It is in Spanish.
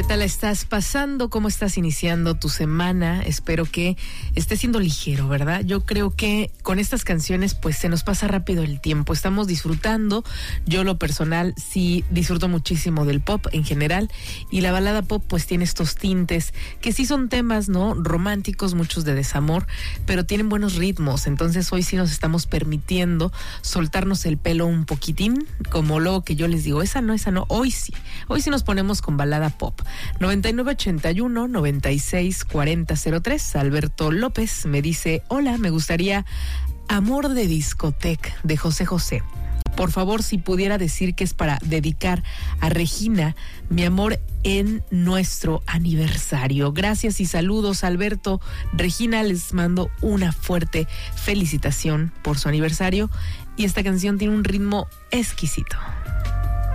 tal estás pasando? ¿Cómo estás iniciando tu semana? Espero que esté siendo ligero, ¿verdad? Yo creo que con estas canciones pues se nos pasa rápido el tiempo. Estamos disfrutando. Yo lo personal sí disfruto muchísimo del pop en general, y la balada pop pues tiene estos tintes que sí son temas, ¿no? Románticos, muchos de desamor, pero tienen buenos ritmos. Entonces hoy sí nos estamos permitiendo soltarnos el pelo un poquitín, como luego que yo les digo, esa no, hoy sí nos ponemos con balada pop. 9981-964003. Alberto López me dice: hola, me gustaría Amor de Discoteca de José José. Por favor, si pudiera decir que es para dedicar a Regina, mi amor, en nuestro aniversario. Gracias y saludos, Alberto. Regina, les mando una fuerte felicitación por su aniversario, y esta canción tiene un ritmo exquisito.